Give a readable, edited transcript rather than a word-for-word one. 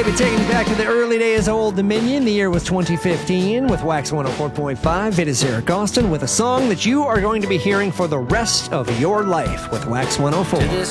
baby, taking you back to the early days of Old Dominion. The year was 2015 with Wax 104.5. It is Eric Austin with a song that you are going to be hearing for the rest of your life with Wax 104. To this